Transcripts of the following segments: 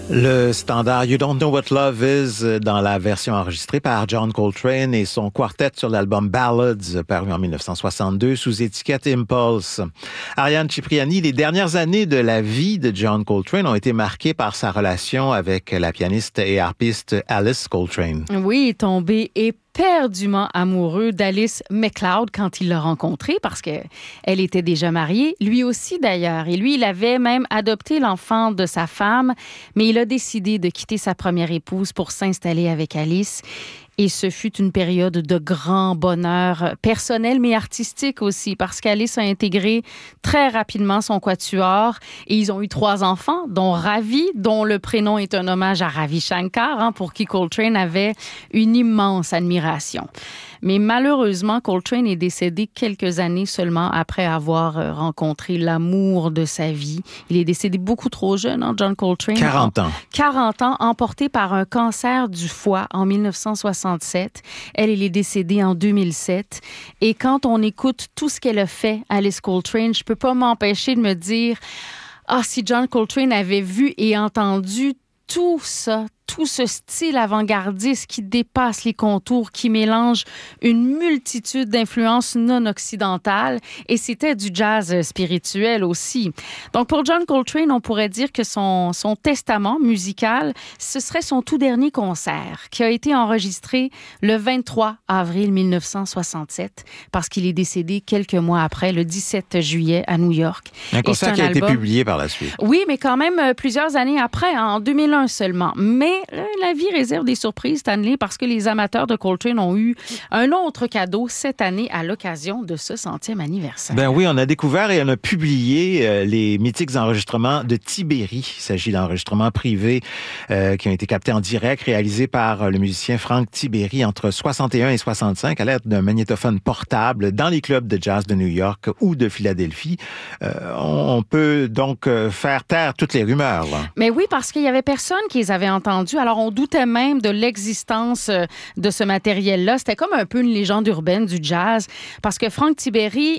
Le standard You Don't Know What Love Is dans la version enregistrée par John Coltrane et son quartet sur l'album Ballads paru en 1962 sous étiquette Impulse. Ariane Cipriani, les dernières années de la vie de John Coltrane ont été marquées par sa relation avec la pianiste et harpiste Alice Coltrane. Oui, tombé éperdument amoureux d'Alice MacLeod quand il l'a rencontrée parce qu'elle était déjà mariée, lui aussi d'ailleurs. Et lui, il avait même adopté l'enfant de sa femme, mais il a décidé de quitter sa première épouse pour s'installer avec Alice. Et ce fut une période de grand bonheur personnel, mais artistique aussi, parce qu'Alice a intégré très rapidement son quatuor et ils ont eu 3 enfants, dont Ravi, dont le prénom est un hommage à Ravi Shankar, pour qui Coltrane avait une immense admiration. Mais malheureusement, Coltrane est décédé quelques années seulement après avoir rencontré l'amour de sa vie. Il est décédé beaucoup trop jeune, John Coltrane. 40 ans. 40 ans, emporté par un cancer du foie en 1967. Elle est décédée en 2007. Et quand on écoute tout ce qu'elle a fait, Alice Coltrane, je peux pas m'empêcher de me dire si John Coltrane avait vu et entendu tout ça, tout ce style avant-gardiste qui dépasse les contours, qui mélange une multitude d'influences non occidentales, et c'était du jazz spirituel aussi. Donc pour John Coltrane, on pourrait dire que son testament musical, ce serait son tout dernier concert, qui a été enregistré le 23 avril 1967, parce qu'il est décédé quelques mois après, le 17 juillet à New York. Un concert qui a été publié par la suite. Oui, mais quand même plusieurs années après, en 2001 seulement. Mais la vie réserve des surprises, Stanley, parce que les amateurs de Coltrane ont eu un autre cadeau cette année à l'occasion de ce 100e anniversaire. Ben oui, on a découvert et on a publié les mythiques enregistrements de Tiberi. Il s'agit d'enregistrements privés qui ont été captés en direct, réalisés par le musicien Frank Tiberi entre 61 et 65 à l'aide d'un magnétophone portable dans les clubs de jazz de New York ou de Philadelphie. On peut donc faire taire toutes les rumeurs. Là. Mais oui, parce qu'il y avait personne qui les avait entendus. Alors, on doutait même de l'existence de ce matériel-là. C'était comme un peu une légende urbaine du jazz. Parce que Frank Tiberi,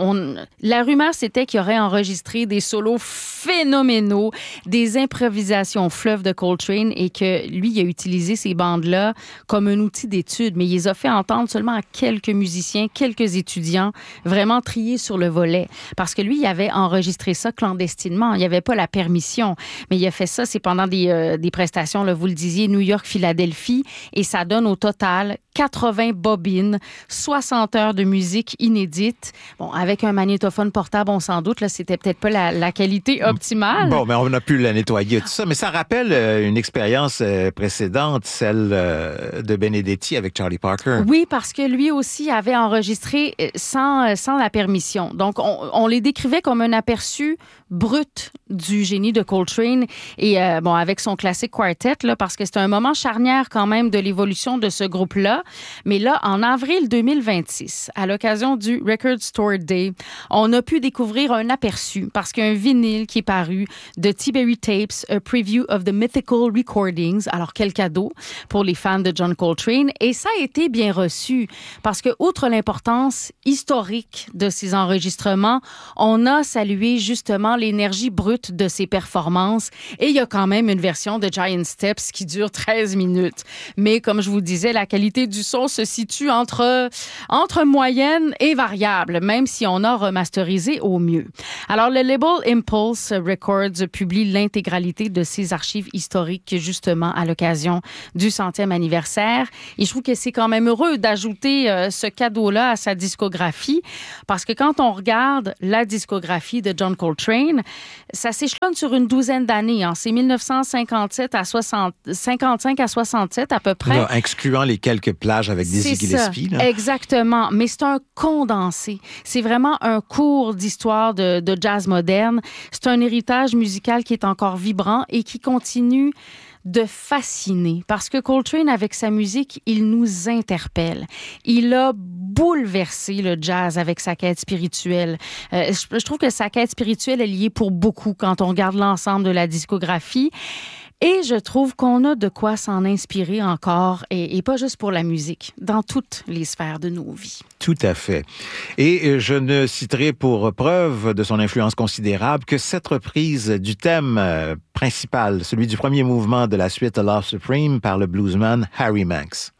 la rumeur, c'était qu'il aurait enregistré des solos phénoménaux, des improvisations fleuves de Coltrane et que lui, il a utilisé ces bandes-là comme un outil d'étude. Mais il les a fait entendre seulement à quelques musiciens, quelques étudiants, vraiment triés sur le volet. Parce que lui, il avait enregistré ça clandestinement. Il n'y avait pas la permission. Mais il a fait ça, c'est pendant des prestations, là, vous le disiez, New York, Philadelphie, et ça donne au total 80 bobines, 60 heures de musique inédite. Bon, avec un magnétophone portable, on s'en doute, là, c'était peut-être pas la qualité optimale. Bon, mais on a pu la nettoyer, tout ça. Mais ça rappelle une expérience précédente, celle de Benedetti avec Charlie Parker. Oui, parce que lui aussi avait enregistré sans la permission. Donc, on les décrivait comme un aperçu brut du génie de Coltrane et avec son classique quartet, là, parce que c'est un moment charnière quand même de l'évolution de ce groupe-là. Mais là, en avril 2026, à l'occasion du Record Store Day, on a pu découvrir un aperçu parce qu'un vinyle qui est paru de Tiberi Tapes, A Preview of the Mythical Recordings. Alors, quel cadeau pour les fans de John Coltrane. Et ça a été bien reçu parce que, outre l'importance historique de ces enregistrements, on a salué justement l'énergie brute de ses performances. Et il y a quand même une version de Giant Steps qui dure 13 minutes. Mais comme je vous disais, la qualité du son se situe entre moyenne et variable, même si on a remasterisé au mieux. Alors, le label Impulse Records publie l'intégralité de ses archives historiques, justement, à l'occasion du 100e anniversaire. Et je trouve que c'est quand même heureux d'ajouter ce cadeau-là à sa discographie, parce que quand on regarde la discographie de John Coltrane, ça s'échelonne sur une douzaine d'années. Hein. C'est 1957 à 55 à 67 à peu près. Là, excluant les quelques plages avec Dizzy Gillespie. Là. Exactement. Mais c'est un condensé. C'est vraiment un cours d'histoire de jazz moderne. C'est un héritage musical qui est encore vibrant et qui continue de fasciner. Parce que Coltrane, avec sa musique, il nous interpelle. Il a bouleversé le jazz avec sa quête spirituelle. Je trouve que sa quête spirituelle est liée pour beaucoup quand on regarde l'ensemble de la discographie. Et je trouve qu'on a de quoi s'en inspirer encore, et pas juste pour la musique, dans toutes les sphères de nos vies. Tout à fait. Et je ne citerai pour preuve de son influence considérable que cette reprise du thème principal, celui du premier mouvement de la suite A Love Supreme par le bluesman Harry Manx.